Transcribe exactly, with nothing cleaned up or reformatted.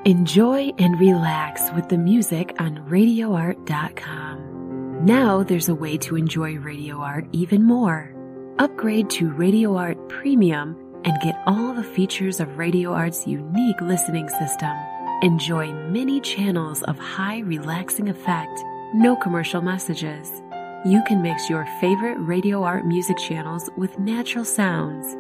Enjoy and relax with the music on radio art dot com. Now there's a way to enjoy Radio Art even more. Upgrade to Radio Art Premium and get all the features of Radio Art's unique listening system. Enjoy many channels of high relaxing effect, no commercial messages. You can mix your favorite Radio Art music channels with natural sounds